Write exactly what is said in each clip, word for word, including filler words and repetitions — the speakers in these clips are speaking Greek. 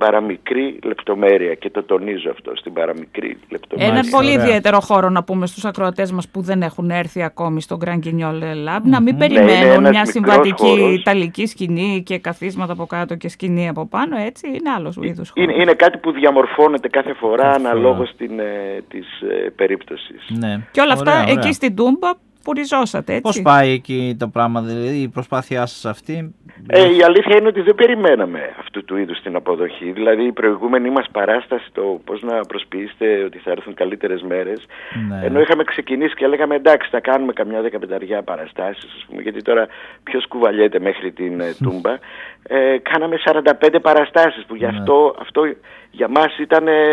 παραμικρή λεπτομέρεια, και το τονίζω αυτό, στην παραμικρή λεπτομέρεια. Ένα πολύ ωραία. Ιδιαίτερο χώρο να πούμε στους ακροατές μας που δεν έχουν έρθει ακόμη στο Grand Guignol Lab, mm-hmm. να μην περιμένουν ναι, μια συμβατική χώρος. Ιταλική σκηνή και καθίσματα από κάτω και σκηνή από πάνω, έτσι, είναι άλλος είδους χώρος. Είναι, είναι κάτι που διαμορφώνεται κάθε φορά αναλόγως την, ε, της ε, περίπτωσης. Ναι. Και όλα αυτά ωραία, εκεί ωραία. Στην Τούμπα που ριζώσατε, έτσι. Πώς πάει εκεί το πράγμα, δηλαδή η προσπάθειά σας αυτή? Ε, η αλήθεια είναι ότι δεν περιμέναμε αυτού του είδους την αποδοχή. Δηλαδή η προηγούμενη μας παράσταση, το πώς να προσποιήσετε ότι θα έρθουν καλύτερες μέρες, ναι. ενώ είχαμε ξεκινήσει και λέγαμε εντάξει θα κάνουμε καμιά δεκαπενταριά παραστάσεις, ας πούμε, γιατί τώρα ποιος κουβαλιέται μέχρι την ε, Τούμπα. Ε, κάναμε σαράντα πέντε παραστάσεις που γι' αυτό, ναι. αυτό για μας ήταν ε,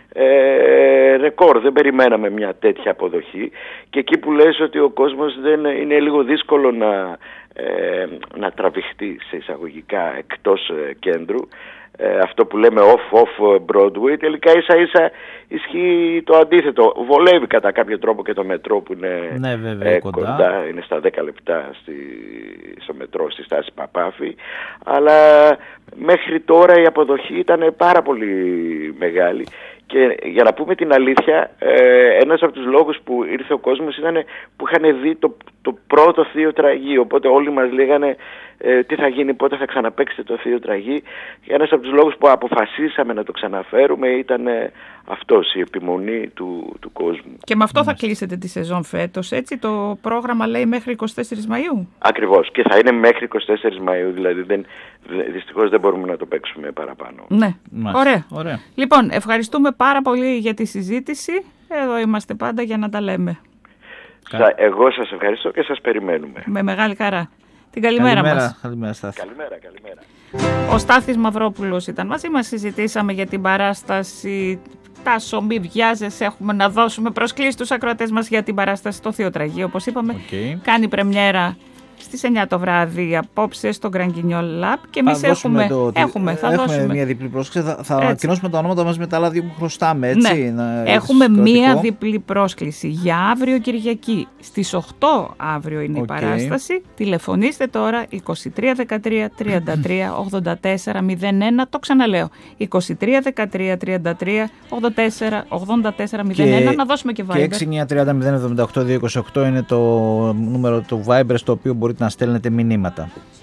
ε, ρεκόρ. Δεν περιμέναμε μια τέτοια αποδοχή, και εκεί που λες ότι ο κόσμος δεν είναι λίγο δύσκολο να, ε, να τραβηχτεί σε εισαγωγικά εκτός ε, κέντρου, ε, αυτό που λέμε off-off Broadway, τελικά ίσα ίσα ισχύει το αντίθετο. Βολεύει κατά κάποιο τρόπο και το μετρό που είναι ναι, βέβαια, ε, κοντά. κοντά, είναι στα δέκα λεπτά στη, στο μετρό στη στάση Παπάφη, αλλά μέχρι τώρα η αποδοχή ήταν πάρα πολύ μεγάλη. Και για να πούμε την αλήθεια, ε, ένας από τους λόγους που ήρθε ο κόσμος ήταν που είχαν δει το, το πρώτο Θείο Τραγί, οπότε όλοι μας λέγανε ε, τι θα γίνει, πότε θα ξαναπαίξετε το Θείο Τραγί. Ένας από τους λόγους που αποφασίσαμε να το ξαναφέρουμε ήταν ε, αυτός, η επιμονή του, του κόσμου. Και με αυτό θα κλείσετε τη σεζόν φέτος, έτσι, το πρόγραμμα λέει μέχρι εικοστή τέταρτη Μαΐου. Ακριβώς, και θα είναι μέχρι εικοστή τέταρτη Μαΐου, δηλαδή δεν, δυστυχώς δεν μπορούμε να το παίξουμε παραπάνω. Ναι, ωραία. ωραία. Λοιπόν, ευχαριστούμε πάρα πολύ για τη συζήτηση. Εδώ είμαστε πάντα για να τα λέμε. Σα, εγώ σας ευχαριστώ και σας περιμένουμε. Με μεγάλη χαρά. Την καλημέρα, καλημέρα μας. Καλημέρα, Στάθη. Καλημέρα, καλημέρα. Ο Στάθης Μαυρόπουλος ήταν μαζί μας. Συζητήσαμε για την παράσταση Τάσο, μη βιάζεσαι. Έχουμε να δώσουμε προσκλήσεις στους ακροατές μας για την παράσταση στο Θείο Τραγί. Όπως είπαμε, okay. κάνει πρεμιέρα στις εννιά το βράδυ απόψε στο Grand Guignol Lab, και εμείς έχουμε, το, έχουμε, θα έχουμε δώσουμε μια διπλή πρόσκληση, θα, θα ανακοινώσουμε τα ονόματα μας με τα άλλα δύο που χρωστάμε, έτσι. Ναι. Να, έχουμε μια διπλή πρόσκληση για αύριο Κυριακή, στις οκτώ αύριο είναι okay. η παράσταση. Τηλεφωνήστε τώρα είκοσι τρία δεκατρία τριάντα τρία ογδόντα τέσσερα μηδέν ένα, το ξαναλέω, είκοσι τρία δεκατρία τριάντα τρία ογδόντα τέσσερα ογδόντα τέσσερα μηδέν ένα, να δώσουμε και Viber. Και έξι εννιά τριάντα μηδέν εβδομήντα οκτώ διακόσια είκοσι οκτώ είναι το νούμερο του Viber στο οποίο μπορείτε να στέλνετε μηνύματα.